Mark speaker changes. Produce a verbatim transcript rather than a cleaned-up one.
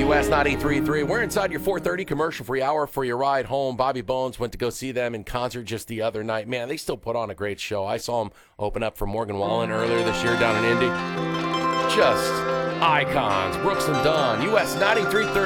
Speaker 1: U S ninety-three point three. We're inside your four thirty commercial-free hour for your ride home. Bobby Bones went to go see them in concert just the other night. Man, they still put on a great show. I saw them open up for Morgan Wallen earlier this year down in Indy. Just icons. Brooks and Dunn, U S ninety-three point three.